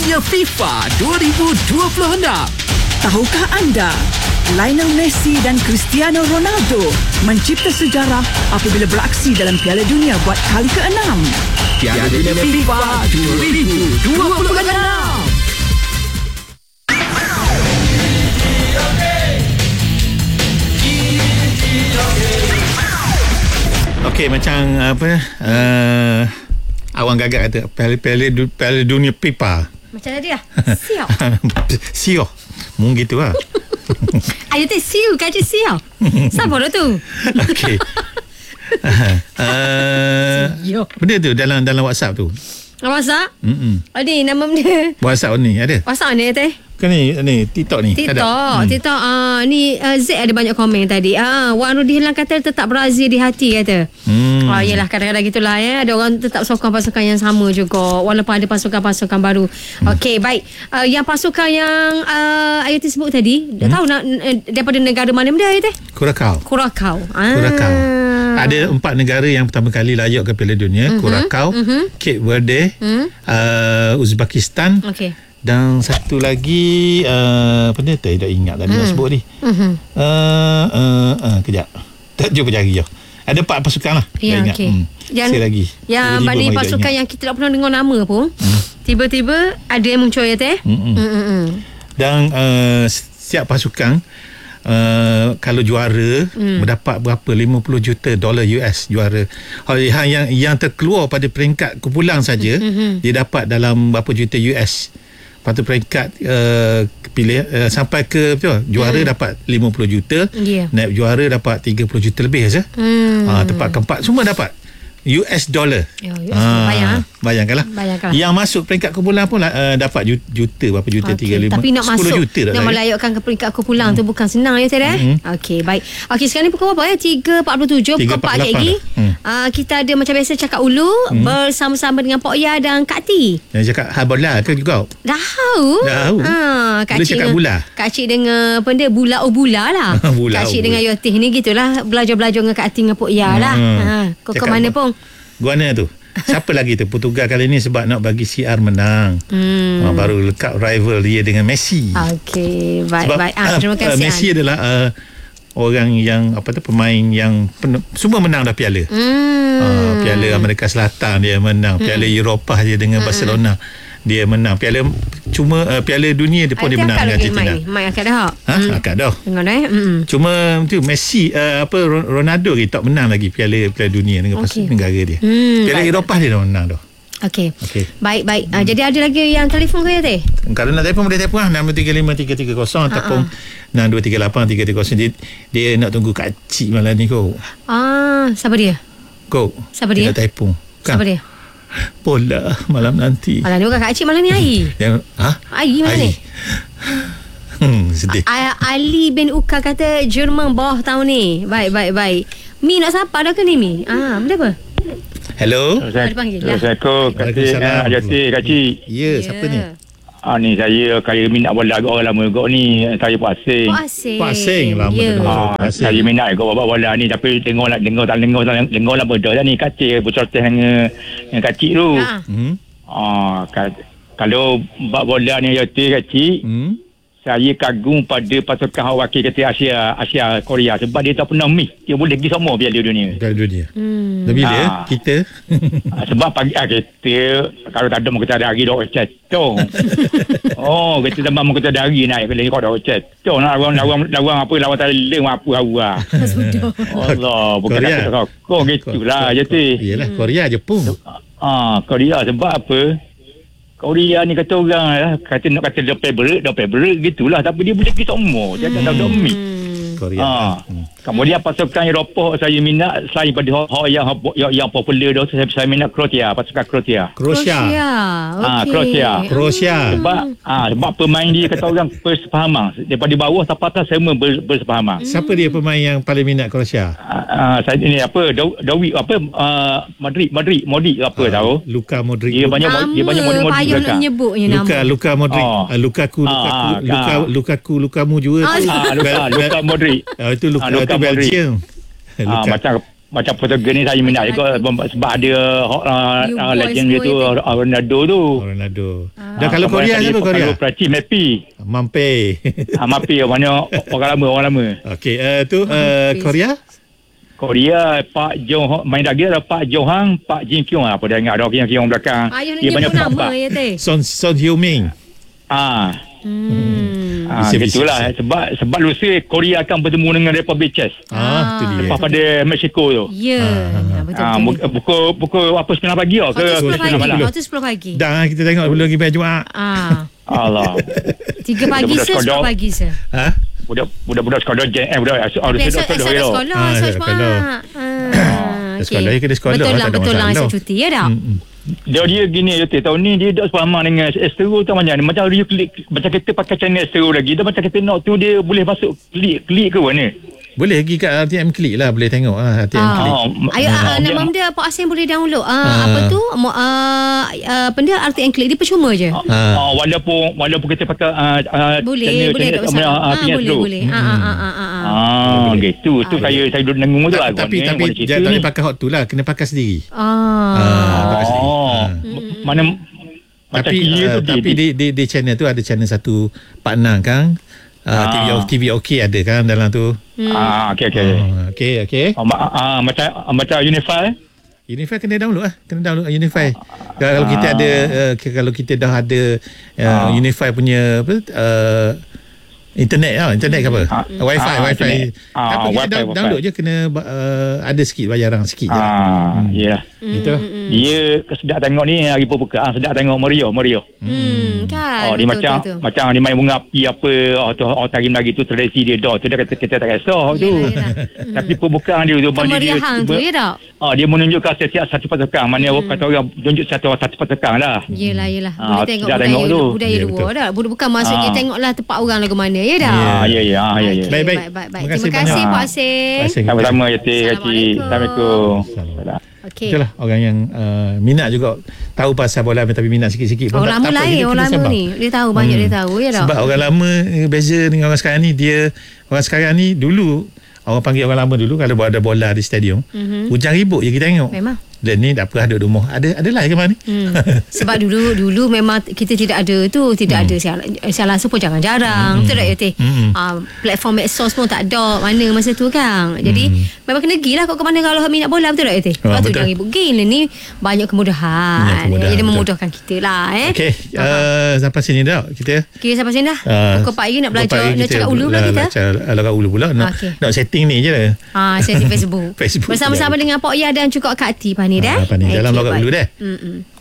Dunia FIFA 2026. Tahukah anda, Lionel Messi dan Cristiano Ronaldo mencipta sejarah apabila beraksi dalam Piala Dunia buat kali ke-6. Piala Dunia FIFA 2026. Okey, macam apa Awang Gagak kata Piala Dunia FIFA. Macam tadi lah. Siap. Siap. Mungkin gitu lah. Ayo teh siu kaji siap. Siapa dah tu? Okey. Benda tu dalam WhatsApp tu. WhatsApp? Oh ni nama benda. WhatsApp ni ada. WhatsApp ni teh. Kan ni TikTok ni. TikTok. Ni Z ada banyak komen tadi. Wan Rudihilang kata tetap Brazil di hati kata. Yalah kadang-kadang gitulah ya. Ada orang tetap sokong pasukan yang sama juga walaupun ada pasukan-pasukan baru. Okey, baik. Yang pasukan yang Ayu sebut tadi, dah tahu nak daripada negara mana benda Ayu teh? Curacao. Curacao. Ada 4 negara yang pertama kali layak ke Piala Dunia. Curacao, Cape Verde, Uzbekistan. Okey. Dan satu lagi benda tu tak ingat tadi nak sebut ni. Kejap. Tak jumpa cari je. Ada 4 pasukan lah. Ya, okey. Yang lagi. Yang ni pasukan yang kita tak pernah dengar nama pun. Tiba-tiba ada yang muncul ya teh. Dan setiap pasukan kalau juara mendapat berapa 50 juta dolar US juara. Yang terkeluar pada peringkat kumpulan saja dia dapat dalam berapa juta US. Lepas tu peringkat pilih sampai ke juara dapat 50 juta, naib juara dapat 30 juta lebih saja. Tempat keempat semua dapat US dollar. Bayangkanlah. Yang masuk peringkat kumpulan pun dapat juta berapa juta, 35 tapi nak 10 masuk juta nak melayakkan ke peringkat kumpulan tu bukan senang ya Ted. Okey, baik. Okey, sekarang ni pukul berapa ya? 3.47, pukul 4 lagi. Kita ada macam biasa cakap ulu bersama-sama dengan Pok Ya dan Kak T. Yang cakap bola ke juga? Dah tahu. Kak Boleh cakap bola. Kak Cik dengan benda bula lah. Kak Cik dengan Yotih ni gitulah, belajar-belajar dengan Kak T dengan Pok Ya lah. Kau ke mana pun? Guana tu. Siapa lagi tu? Portugal kali ni sebab nak bagi CR menang. Baru lekat rival dia dengan Messi. Okey, baik. Terima kasih. Messi adalah orang yang pemain yang semua menang dah piala. Piala Amerika Selatan dia menang, Piala Eropah dia dengan Barcelona dia menang, Piala Dunia dia pun dia menang dengan Argentina. Mai akad dah. Akad dah. Dengar Cuma tu Messi Ronaldo dia tak menang lagi Piala Dunia dengan negara dia. Piala Eropah dia dah menang dah. Okey. Baik. Jadi ada lagi yang telefon ke ya teh? Kalau nak telefon boleh telefon lah 635-330 ataupun 6238-330. Dia nak tunggu Kak Cik malam ni kau. Siapa dia? Kau. Siapa dia? Dia nak telefon. Siapa dia? Bola malam nanti. Malam ni bukan Kak Cik, malam ni Ai. Ai mana ni? Sedih. Ali bin Uka kata Jerman bawah tahun ni. Baik. Mi nak sapa dah ke ni Mi? Benda apa? Hello. Assalamualaikum. Kak Cik. Ya, siapa ni? Ni saya minat bola agak orang lama agak ni. Saya Pak Asing lama saya minat agak bola ni, tapi dengar lah benda dah ni Kak Cik bercerita dengan Kak Cik tu. Kalau bab bola ni Kak Cik, saya kagum pada pasukan wakil kata Asia Korea sebab dia tak pernah miss. Dia boleh pergi semua Piala Dunia. Lebih dia kita. Sebab pagi kita kalau tak ada mau kita ada hari dah ceto. Kita tambah mau kita ada hari naik kali kau dah ceto. Lawan lawan Thailand apa awak. Allah, bukan kau gitulah jadi. Iyalah Korea Jepun. Korea sebab apa? Korea ni kata orang lah, nak kata dia favorite gitulah, tapi dia boleh pergi semua. Dia tak ada miss. Korea. Kemudian pasukan Eropah saya minat selain pada yang popular dah, saya minat pasukan Croatia. Sebab pemain dia kata orang bersefahaman daripada bawah sampai atas semua bersefahaman. Siapa dia pemain yang paling minat Croatia? Saya ni Modric tahu? Luka Modric. Dia banyak Modric belakang. Luka Modric. Lukaku juga tu. Luka Modric. Itu Luka Belgium. Macam macam Portugal ni saya minat juga sebab ada legend dia tu Ronaldo tu. Ronaldo. Dan kalau Korea siapa Korea? Kalau Prachi Mepi. Mampe. Mapi mana orang lama. Okey, Korea? Korea Pak Jong main lagi ada Pak Jong Hang, Pak Jin Kyung apa dah ingat ada Kyung belakang. Dia banyak nama ya teh. Son Heung-min. Begitulah sebab lusa Korea akan bertemu dengan Republic Czech. Tu dia. Lepas pada Mexico tu. Ya. Betul. Pukul apa 9 pagi ke 10 malam. Waktu 10 pagi. Dah kita tengok belum lagi main Jumaat. Allah. 3 pagi se 10 pagi se. Budak sekolah budak sekolah. Sekolah kena sekolah. Betul lah saya cuti ya dah. Dia gini tahun ni dia tak sepaham dengan Astro tu macam dia klik macam kita pakai channel Astro lagi dia macam kita nak tu dia boleh masuk klik ke mana boleh pergi kat RTM Klik lah, boleh tengok RTM Klik. Nama dia Pak Asim boleh download apa tu benda RTM Klik dia percuma je. Walaupun kita pakai boleh tak masalah. Boleh. Gitu tu saya duduk dengung tu lah. Tapi jangan tak boleh pakai hot tu lah, kena pakai sendiri. Mana tapi di channel tu ada channel 1 partner kan. TV OK ada kan dalam tu. Okey. Macam Unify kena download Unify. Kalau kita ada kalau kita dah ada Unify punya internet ke apa? Wifi. Apa kita download je kena ada sikit bayaran sikit je. Ya. Gitu. Dia sedap tengok ni hari pembukaan sedap tengok Mario. Kan. Dia macam dia main bunga api apa orang tarim lagi tu tradisi dia dah. Tu dia kata kita tak kisah tu. Tapi pembukaan dia tu kemeriahan tu ya tak? Dia menunjukkan setiap satu pasukan. Mana kata orang tunjuk satu pasukan lah. Yelah. Boleh tengok budaya luar dah. Bukan maksudnya tengoklah tempat orang lagu mana ya dah. Ya. Baik. Terima kasih Pak Asim. Sama-sama ya Cik. Assalamualaikum. Okey. Itulah orang yang minat juga tahu pasal bola tapi minat sikit-sikit pun. Orang lama lain, orang lama ni. Dia tahu banyak dia tahu ya tak? Sebab orang lama beza dengan orang sekarang ni, orang sekarang ni dulu orang panggil orang lama dulu kalau ada bola di stadium, hujan ribut je kita tengok. Memang. Dan ni tak apa, ada rumah. Adalah ke mana ni? Sebab dulu memang kita tidak ada tu, tidak ada siaran pun jarang. Betul tak ya teh? Platform medsos pun tak ada mana masa tu kan. Jadi memang kena pergi lah kau ke mana kalau minat bola, betul tak ya teh? Lepas tu jangan ribut gila ni banyak kemudahan. Jadi memudahkan kita lah Okey, sampai sini dah kita. Okey, sampai sini dah. Pukul 4 pagi nak belajar, nak cakap ulu pula kita. Cakap ulu pula. Nak setting ni je lah. Setting Facebook. Bersama-sama dengan Pak Ya dan juga Kak Ti ni dah. Dalam logat dulu dah.